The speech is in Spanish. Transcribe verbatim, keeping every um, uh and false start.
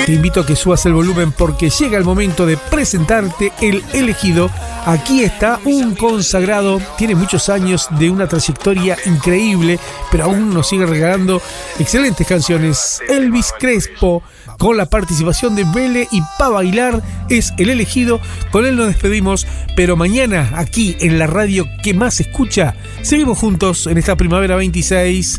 Te invito a que subas el volumen porque llega el momento de presentarte el elegido. Aquí está un consagrado, tiene muchos años de una trayectoria increíble, pero aún nos sigue regalando excelentes canciones. Elvis Crespo, con la participación de Vele y Pa' Bailar, es el elegido. Con él nos despedimos, pero mañana aquí en la radio que más se escucha, seguimos juntos en esta primavera veintiséis.